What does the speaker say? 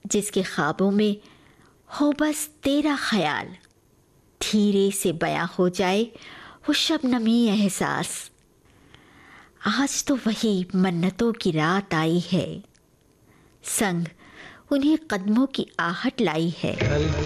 जिसके ख्वाबों में हो बस तेरा ख्याल, धीरे से बयां हो जाए वो शबनमी एहसास। आज तो वही मन्नतों की रात आई है, संग उन्हीं कदमों की आहट लाई है।